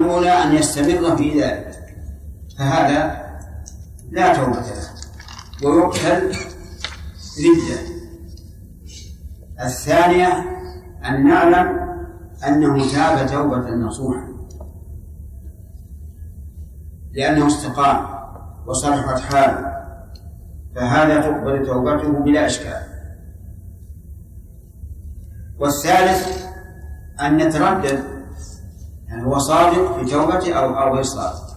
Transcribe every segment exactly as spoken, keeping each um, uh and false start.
الأولى أن يستمر في ذلك، فهذا لا توبة له ويقتل ردة. الثانية أن نعلم أنه تاب توبة نصوحا لأنه استقام وصلحت حاله، فهذا تقبل توبته بلا إشكال. والثالث أن نتردد يعني هو صادق في توبته أو أو غير صادق،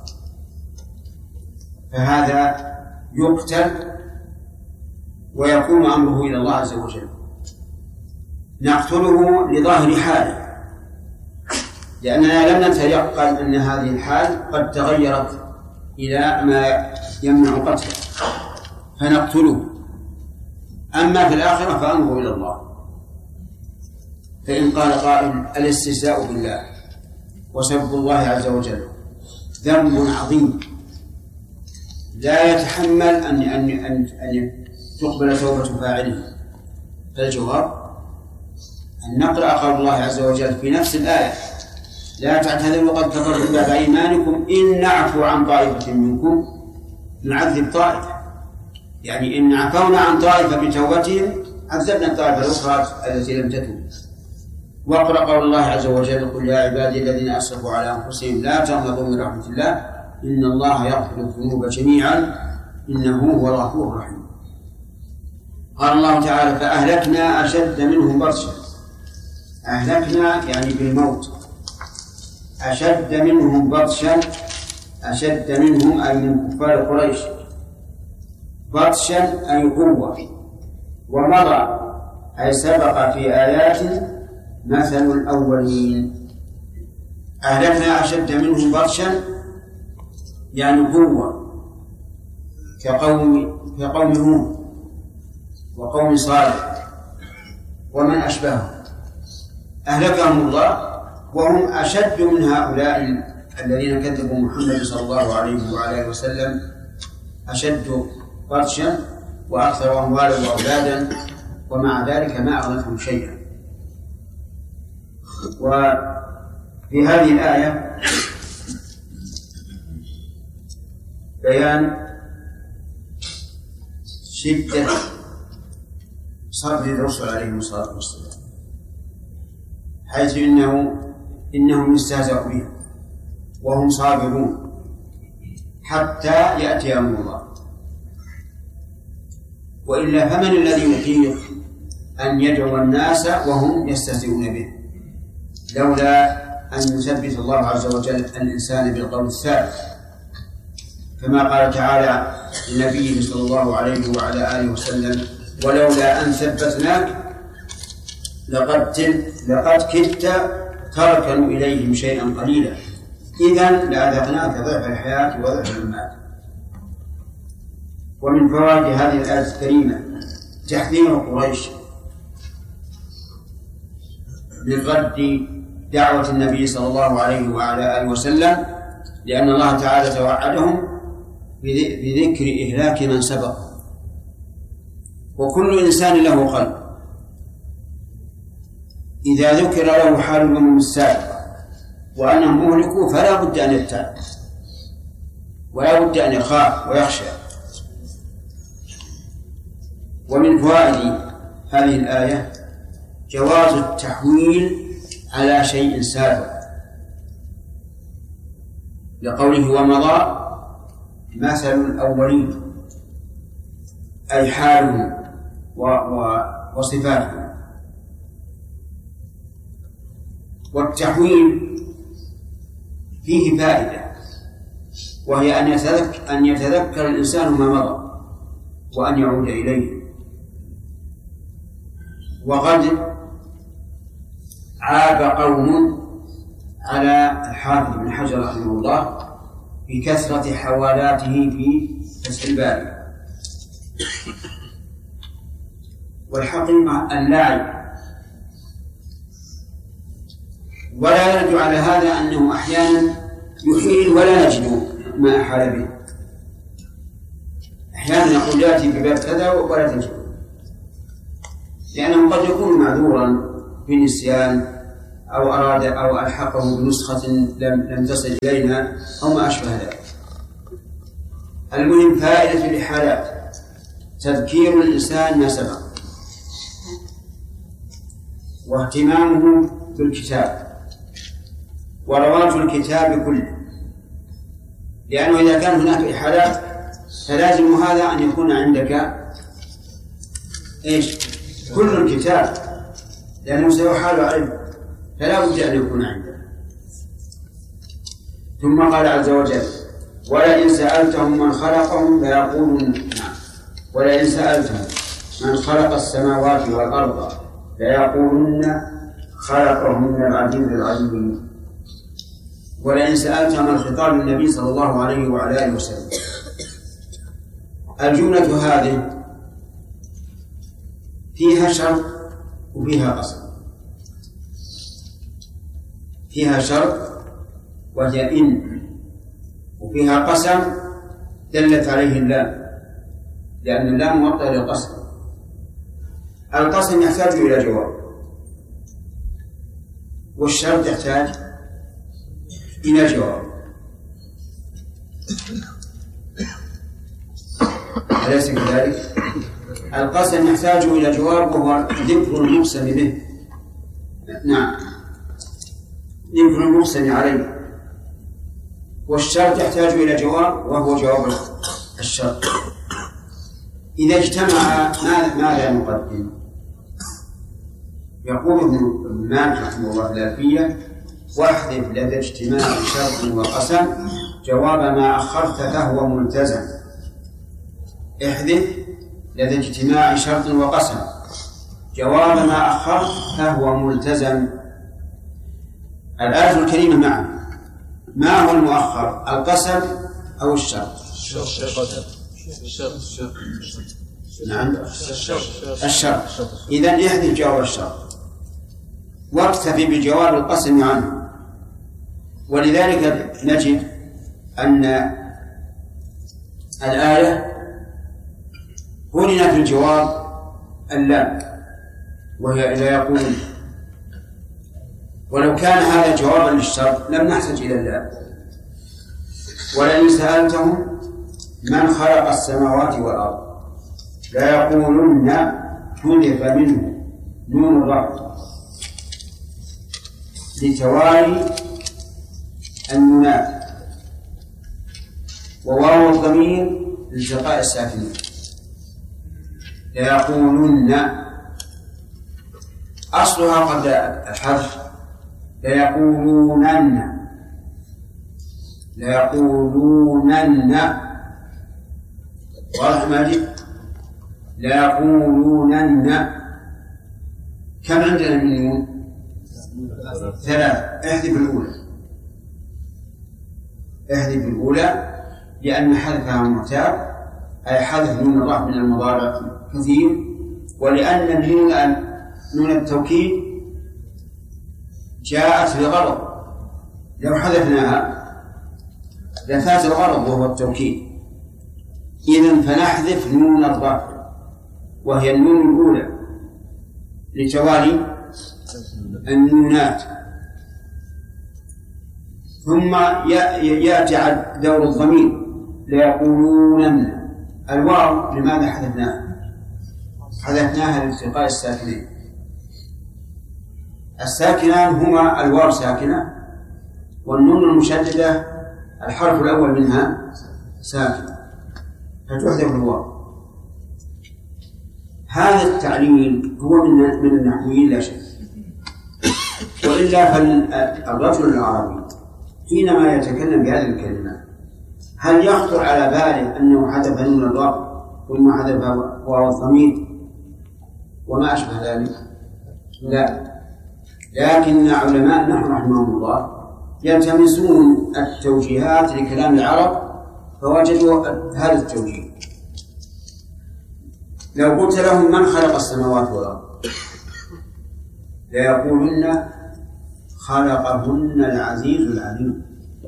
فهذا يقتل ويكون أمره إلى الله عز وجل. نقتله لظاهر حاله لأننا لم نتيقن أن هذه الحال قد تغيرت إلى ما يمنع قتله فنقتله. أما في الآخرة فأمره إلى الله. فإن قال قائل الاستهزاء بالله وسب الله عز وجل ذنب عظيم لا يتحمل أن أن أن, أن تقبل توبة فاعله، فالجواب أن نقرأ قول الله عز وجل في نفس الآية لا تعتذروا قد كفرتم بعد إيمانكم إن نعفو عن طائفة منكم نعذب طائفة، يعني إن عفونا عن طائفة بتوبتهم عذبنا الطائفة الأخرى التي لم تتوب. واقرأ قول الله عز وجل قل يا عبادي الذين أسرفوا على أنفسهم لا تقنطوا من رحمة الله إن الله يغفر الذنوب جميعا إنه هو الغفور الرحيم. قال الله تعالى فأهلكنا أشد منهم بطشا. أهلكنا يعني بالموت، أشد منهم بطشا، أشد منهم أي من كفار قريش، بطشا أي قوة، ومضى أي سبق في آيات مثل الأولين. أهلكنا أشد منهم بطشا يعني قوة كقوم كقوم هود وقوم صالح ومن أشبههم، أهلكهم الله وهم أشد من هؤلاء الذين كذبوا محمد صلى الله عليه وعلى وسلم، أشد بطشا وأكثر أموالا وأولادا، ومع ذلك ما أغنتهم شيئا. وفي هذه الآية بيان شدة صبر الرسل عليهم الصلاة والسلام، حيث إنه إنهم يستهزئوا بهم وهم صابرون حتى يأتي أمر الله، وإلا فمن الذي يطيق أن يدعو الناس وهم يستهزئون به؟ لولا أن يثبت الله عز وجل الإنسان بالقول الثابت، كما قال تعالى لنبيه صلى الله عليه وعلى آله وسلم ولولا أن ثبتناك لقد لقد كدت تركن إليهم شيئا قليلا إذن لأذقناك ضعف الحياة وضعف الممات. ومن فوائد هذه الآية الكريمة تحذير قريش من رد دعوة النبي صلى الله عليه وعلى آله وسلم، لأن الله تعالى توعدهم بذكر إهلاك من سبق، وكل إنسان له قلب إذا ذكر له حال الأمم السابقة وأنهم أهلكوا فلا بد أن يتعب ولا بد أن يخاف ويخشى. ومن فوائد هذه الآية جواز التحويل على شيء سابق، لقوله ومضى مثل الأولين أي حالهم وصفاتهم. والتحويل فيه فائدة، وهي أن يتذكر, أن يتذكر الإنسان ما مضى وأن يعود إليه. وقد عاب قوم على الحافظ بن حجر رحمه الله بكثرة حوالاته في فتح الباري، والحقيقة اللاعب، ولا يرد على هذا أنه أحيانا يحيل ولا يجد ما أحال به، أحيانا يقول يأتي بباب كذا ولا تجد، لأنه قد يكون معذورا في نسيان أو أراد أو ألحقه بنسخة لم لم تصل إلينا أو ما أشبه ذلك. المهم فائدة الإحالات تذكير الإنسان ما سبق واهتمامه بالكتاب ورواج الكتاب كله، لأنه إذا كان هناك إحالات فلازم هذا أن يكون عندك إيش؟ كل الكتاب، لأنه سيحال عليه فلا بد أن يكون عندك. ثم قال عز وجل ولئن سألتهم من خلقهم ليقولون نعم، ولئن سألتهم من خلق السماوات والأرض ليقولن خلقهن العزيز العليم. ولئن سألتهم الخطاب للنبي صلى الله عليه وعلى آله وسلم. الجملة هذه فيها شرط وفيها قسم. فيها شرط وهي إن، وفيها قسم دلت عليه اللام، لأن اللام موطئة للقسم. القسم يحتاج إلى جواب، والشرط يحتاج إلى جواب، أليس كذلك؟ القسم يحتاج إلى جواب وهو ذكر المقسم به، نعم ذكر المقسم عليه، والشرط يحتاج إلى جواب وهو جواب الشرط. إذا اجتمع ماذا نقدم؟ يقول ابن مالك رحمه الله في الألفية واحذف لدى اجتماع شرط وقسم جواب ما أخرت فهو ملتزم. احذف لدى اجتماع شرط وقسم جواب ما أخرت فهو ملتزم. الآية الكريمة معا ما هو المؤخر، القسم أو الشرط؟ نعم الشرط. إذن احذف جواب الشرط واكتفي بجواب القسم عنه. ولذلك نجد أن الآية قرن في الجواب اللام وهي إذا يقول، ولو كان هذا جوابا للشرط لم نحتاج إلى اللام. ولئن سألتهم من خلق السماوات والأرض ليقولن حذف منه نون الرفع لتوالي النونات وواو الضمير لالتقاء الساكنين. ليقولن أصلها قبل الحذف ليقولونن ليقولونن واضح ماجد؟ ليقولونن كم عندنا من نون؟ ثلاث. احذف الأولى احذف الأولى لأن حذفها معتاد، أي حذف نون الرفع من المضارع كثير، ولأن النون نون التوكيد جاءت لغرض، لو حذفناها لفات الغرض وهو التوكيد. إذن فنحذف نون الرفع وهي النون الأولى لتوالي النونات، ثم يأتي دور الضمير ليقولونن. الواو لماذا حذفناها؟ حذفناها لالتقاء الساكنين. الساكنان هما الواو ساكنة والنون المشددة الحرف الأول منها ساكن فتحذف الواو. هذا التعليل هو من من النحويين لا شك، وإلا فالرجل العربي حينما يتكلم بهذه الكلمات هل يخطر على باله أنه حذف نون الرفع ثم حذف واو الضمير وما أشبه ذلك؟ لا، لكن علماء نحن رحمهم الله يلتمسون التوجيهات لكلام العرب فوجدوا هذا التوجيه. لو قلت لهم من خلق السماوات والأرض ليقولن خلقهن العزيز العليم.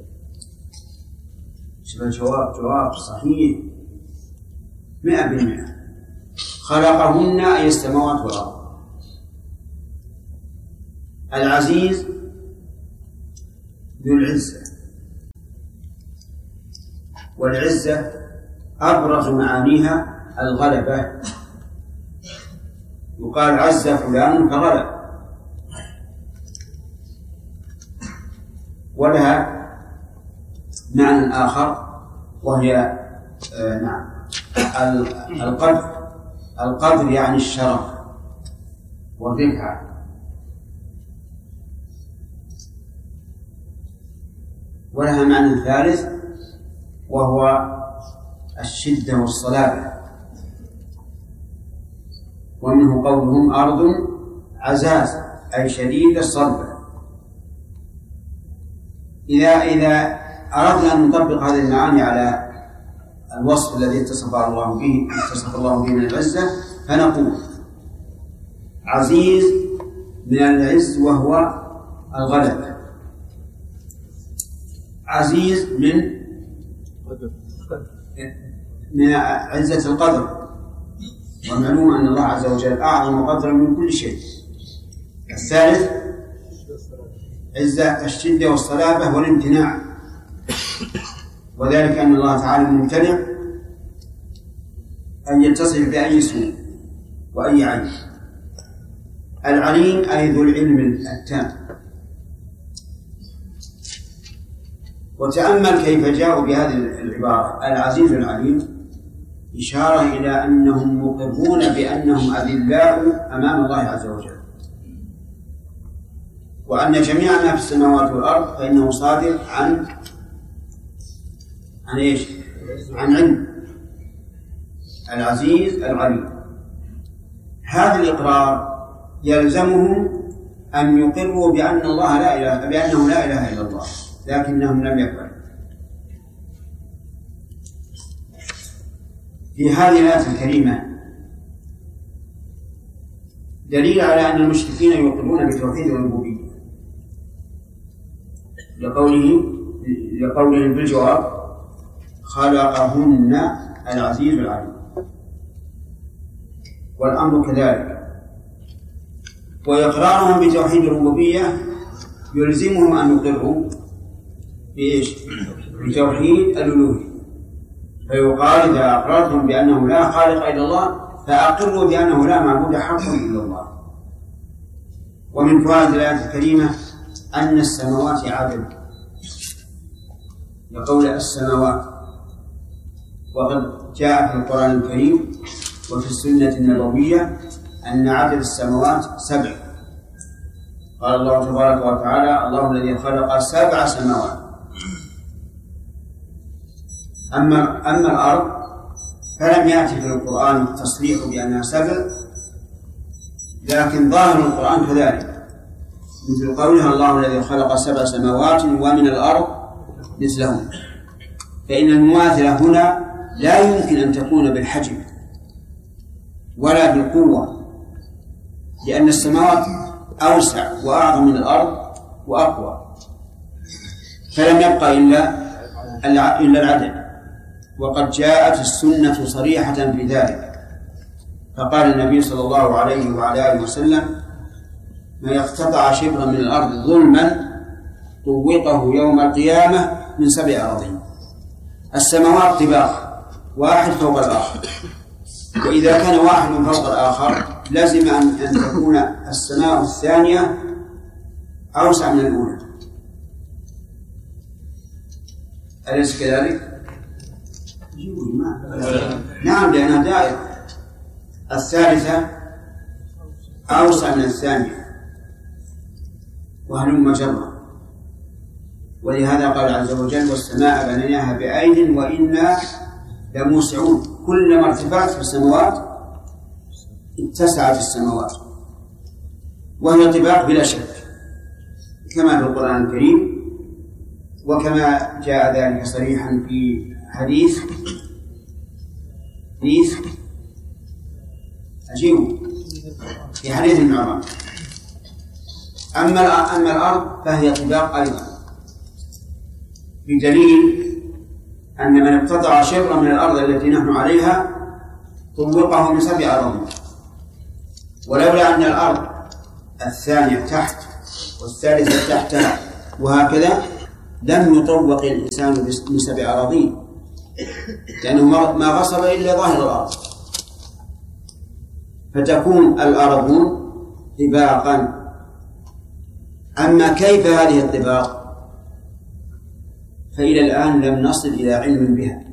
شبه الجواب جواب صحيح مئة بالمئة. خلقهن أي السماوات والأرض. العزيز ذو العزة، والعزة أبرز معانيها الغلبة، يقال عز فلان فغلب. ولها معنى آخر وهي آه نعم القدر. القدر يعني الشرف والرفعة. ولها معنى ثالث وهو الشدة والصلابة، ومنه قولهم أرض عزاز أي شديد الصلبة. إذا إذا أردنا أن نطبق هذه المعاني على الوصف الذي اتصف الله به اتصف الله به من العزة، فنقول عزيز من العز وهو الغلبة، عزيز من من عزة القدر، ومعلوم أن الله عز وجل أعظم قدرا من كل شيء. الثالث عزة الشدة والصلابة والامتناع، وذلك أن الله تعالى ممتنع أن يتصف بأي اسم وأي عين. العليم أي ذو العلم التام. وتأمل كيف جاءوا بهذه العبارة العزيز العليم، إشارة إلى أنهم مقرون بأنهم أذلاء أمام الله عز وجل، وأن جميع ما في السماوات والأرض فإنه صادر عن عن إيش؟ عن علم. العزيز العليم. هذا الإقرار يلزمهم أن يقروا بأن الله لا إله بأنه لا إله إلا الله، لكنهم لم يفعلوا. في هذه الآية الكريمة دليل على أن المشركين يقرون بتوحيد الربوبية، لقوله لقوله بالجواب خلقهن العزيز العليم، والأمر كذلك. وإقرارهم بتوحيد الربوبية يلزمهم أن يقروا بإيش؟ بتوحيد الألوهية. فيقال إذا أقررتم بأنه لا خالق إلا الله فأقروا بأنه لا معبود حق إلا الله. ومن فوائد الآية الكريمة أن السماوات عدد، لقول السماوات، وقد جاء في القرآن الكريم وفي السنة النبوية أن عدد السماوات سبع. قال الله تبارك وتعالى الله الذي خلق سبع سماوات. أما أما الأرض فلم يأتي في القرآن التصريح بأنها سبع، لكن ظاهر القرآن كذلك، مثل قولها الله الذي خلق سبع سماوات ومن الأرض مثلهم. فإن المماثلة هنا لا يمكن أن تكون بالحجم ولا بالقوة، لأن السماوات أوسع وأعظم من الأرض وأقوى، فلم يبقى إلا إلا العدد. وقد جاءت السنة صريحة في ذلك، فقال النبي صلى الله عليه وعلى آله وسلم ما يقتطع شبرا من الأرض ظلما طوقه يوم القيامة من سبع أراضين. السماوات طباق واحد فوق الآخر، وإذا كان واحد فوق الآخر لازم أن تكون السماء الثانية أوسع من الأولى، أليس كذلك؟ نعم، لأنها دائرة. الثالثة أوسع من الثانية وهلم جرا. ولهذا قال عز وجل والسماء بنيناها بأيد وإنا لموسعون. كلما ارتفعت في السماوات اتسعت السماوات، وهي طباق بلا شك كما في القرآن الكريم، وكما جاء ذلك صريحا في حديث حديث أجيب في حديث ابن عمر. أما أما الأرض فهي طباق أيضا، بدليل أن من اقتطع شبرا من الأرض التي نحن عليها طوقه من سبع أراضين. ولولا أن الأرض الثانية تحت والثالثة تحتها، وهكذا، لم يطوق الإنسان بسبع أراضين، لأنه ما غصب إلا ظاهر الأرض، فتكون الأرض طباقا. أما كيف هذه الطباق فإلى الآن لم نصل إلى علم بها،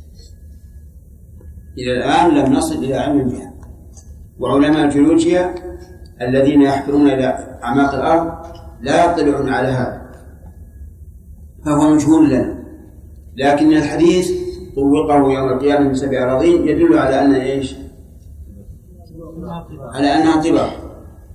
إلى الآن لم نصل إلى علم بها. وعلماء الجيولوجيا الذين يحفرون إلى أعماق الأرض لا يطلعون على هذا، فهو مجهول لنا. لكن الحديث طوقه يوم القيامة من سبع أراضين يدل على أن إيش؟ على أنها طباق.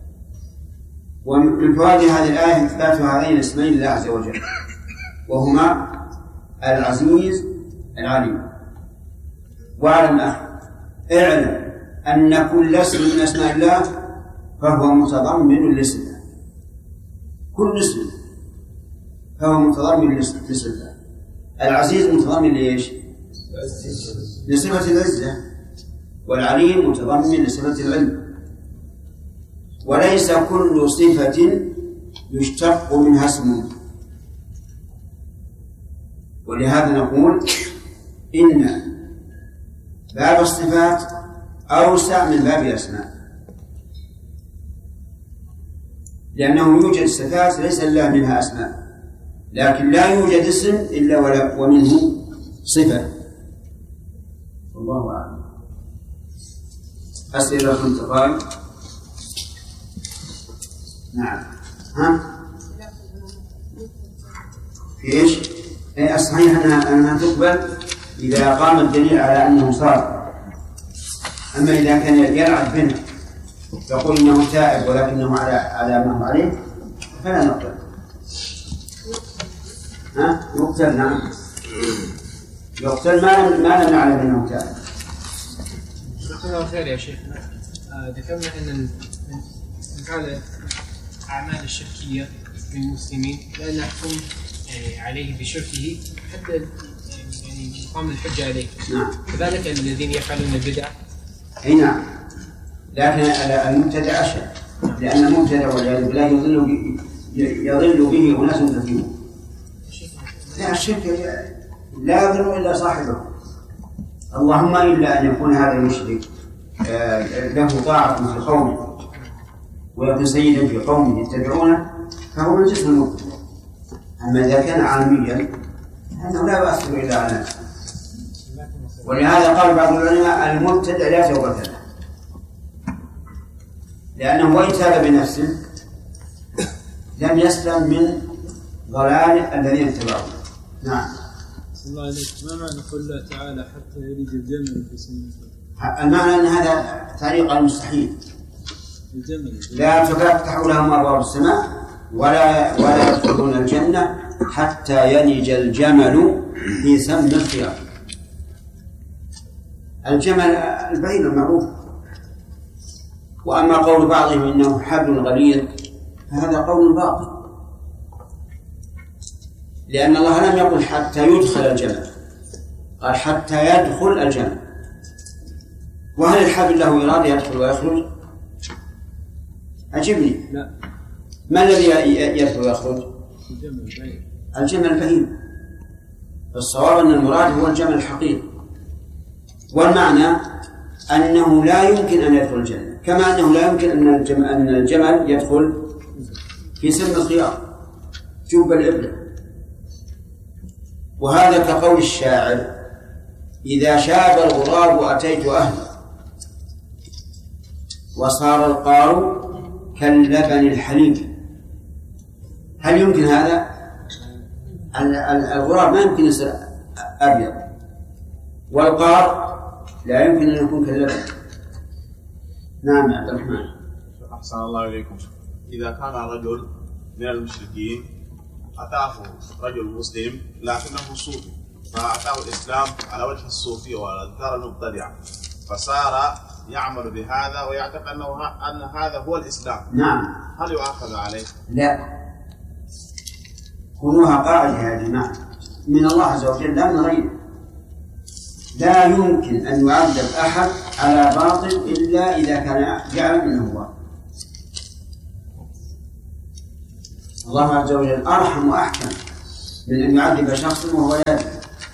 ومن فوائد هذه الآية إثبات هذين الاسمين لله عز وجل، وهما العزيز العليم. واعلم اعلم أن كل اسم من أسماء الله فهو متضمن لاسم الله، كل اسم فهو متضمن لاسم الله. العزيز متضمن لإيش؟ لصفة العزة، والعليم متضمن لصفة العلم. وليس كل صفة يشتق منها اسم، ولهذا نقول إن باب الصفات أوسع من باب الأسماء، لأنه يوجد صفات ليس لله منها أسماء، لكن لا يوجد اسم إلا ومنه صفة. والله أعلم. أسئلة كنت قائم؟ نعم. ها؟ في إيش؟ إيه الصحيح أنها أنها تقبل إذا قام الدليل على أنه صار. أما إذا كان يلعب بنا يقول إنه تائب ولكنه على على ما هو عليه فلا نقبل. ها؟ يقتل. نعم يقتل ما ما لم نعلم أنه تائب. جزاكم الله خير يا شيخنا. ذكرنا أن فعل أعمال الشركية من المسلمين لا نحكم عليه بشركه حتى يعني يقام الحجة عليه. نعم. كذلك الذين يفعلون البدع. أي نعم. لكن المبتدع أشد، لأن المبتدع والعياذ بالله يضل يضل به أناس كثيرون. لا الشرك لا يضر إلا صاحبه، اللهم إلا أن يكون هذا المشرك له طاعة في قومه ويكون سيدا في قومه يتبعونه فهو من جسم المبتدع. أما إذا كان عاميا فإنه لا يؤثر إلا على نفسه. ولهذا قال بعض العلماء المبتدع لا توبة له، لأنه وإن تاب بنفسه لم يسلم من ضلال الذين اتبعوه. نعم. صلى الله عليك. ما معنى قول الله تعالى حتى يلج الجمل في سم الخياط؟ المعنى أن هذا طريق المستحيل، الجمل لا تفتح لهم أبواب السماء ولا ولا يدخلون الجنة حتى يلج الجمل في سم الخياط. الجمل البعير المعروف. وأما قول بعضهم إنه حبل غليظ فهذا قول باطل، لأن الله لم يقل حتى يدخل الجمل، قال حتى يدخل الجمل. وهل الحبل له إرادة يدخل ويخرج؟ أجبني. لا. ما الذي يدخل ويخرج؟ الجمل البعير. الجمل البعير. الصواب أن المراد هو الجمل الحقيقي، والمعنى أنه لا يمكن أن يدخل الجنة، كما أنه لا يمكن أن الجمل, أن الجمل يدخل في سم الخياط جب الإبرة. وهذا كقول الشاعر إذا شاب الغراب أتيت أهله وصار القار كاللبن الحليب. هل يمكن هذا؟ الغراب ما يمكن يصير أبيض، والقار لا يمكن أن يكون كاللبن. نعم يا عبد الرحمن. أحسن الله إليكم. إذا كان رجل من المشركين أتاه رجل مسلم لكنه صوفي، فأتاه الإسلام على وجه الصوفي والأذكار المبتدعة، فصار يعمل بهذا ويعتقد أنه أن هذا هو الإسلام. نعم. هل يؤاخذ عليه؟ لا. خذوها قاعدة يا جماعة من الله عز وجل لا من غيره. لا يمكن أن يعذب أحد على باطل إلا إذا كان يعلم أنه هو. الله عز وجل أرحم وأحكم من أن يعذب شخص وهو لا يدري.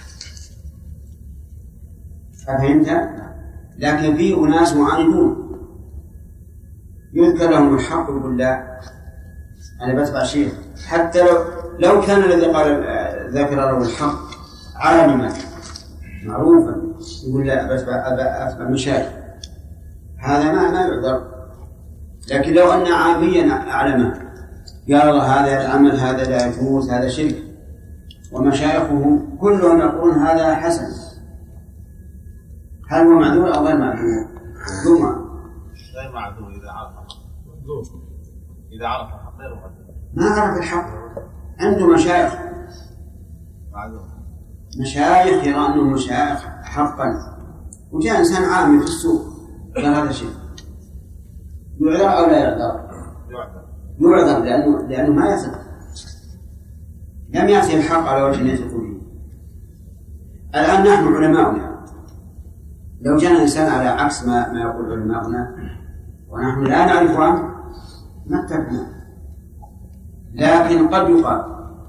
أفهمت؟ لكن في أناس معاندون يذكر لهم الحق يقول لا أنا بتبع شيخ، حتى لو لو كان الذي قال ذكر له الحق عالما معروفا يقول لا بتبع أتبع مشايخ، هذا ما ما يعذر. لكن لو أن عاميا أعلمه يا الله هذا العمل هذا لا يجوز هذا شرك، ومشايخهم كلهم يقولون هذا حسن، هل هو معذور أو غير معذور؟ ثم غير معذور إذا عرف إذا عرف الحق غير معذور. ما عرف الحق عنده مشايخ معذور، مشايخ يرى أنه مشايخ حقا، وجاء إنسان عامي في السوق قال هذا شيء يعذر أو لا يعذر؟ يعذر يعذر لأنه لأنه ما يثق، لم يأتي الحق على وجه يثق به. الآن نحن علماؤنا لو جاء إنسان على عكس ما ما يقول علماؤنا ونحن لا نعرف عنه ما اتبعنا، لكن قد يقال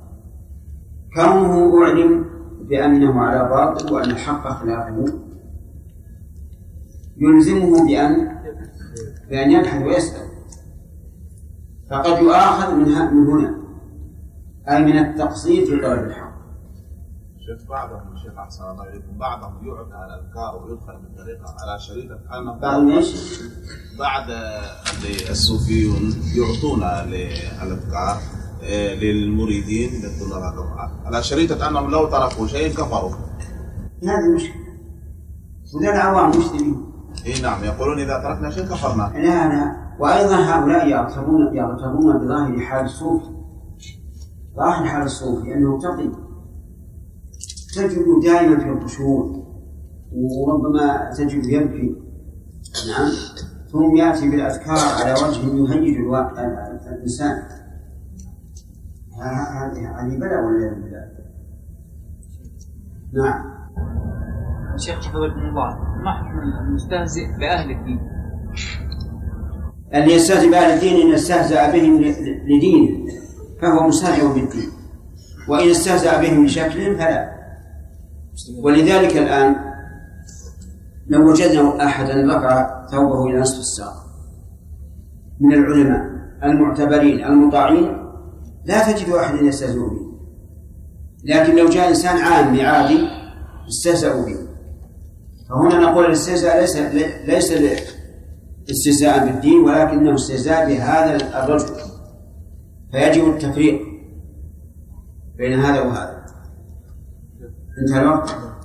كونه أعلم بأنه على باطل وأن الحق خلافه يلزمه بأن بأن يبحث ويسأل، فقد يؤاخذ من هنا أي من التقصير في طلب الحق. شيخ بعضهم الشيخ أحسن الله إليكم بعضهم يعطى على الأذكار ويدخل بالطريقة على شريطة أنه بعضهم إيش؟ بعد الصوفيون يعطون الأذكار للمريدين للطلاب على شريطة أنهم لو تركوا شيء كفروا. هذه مشكلة وده العوام مسلمين. إيه نعم يقولون إذا تركنا شيء كفرنا. لا لا وأيضا هؤلاء يغترون يغترون بظاهر حال الصوفي، ظاهر حال الصوفي أنه تقي تجد دائما في الخشوع وربما تجد يبكي نعم، ثم يأتي بالأذكار على وجه يهيج الإنسان. هذه بلاء ولا بلاء؟ نعم. شيخ حفظكم الله، ما حكم المستهزئ بأهل الدين؟ اللي يستهزئ بأهل الدين إن استهزأ بهم لدينه فهو مستهزئ بالدين، وإن استهزأ بهم لشكل فلا. ولذلك الآن لو وجدنا أحدا رفع ثوبه إلى نصف الساق من العلماء المعتبرين المطاعين لا تجد أحد يستهزئ به، لكن لو جاء إنسان عام عادي استهزأ به، فهنا نقول الاستهزاء ليس ليس استهزاء بالدين ولكنه استهزاء بهذا الرجل، فيجب التفريق بين هذا وهذا. انتهى الوقت.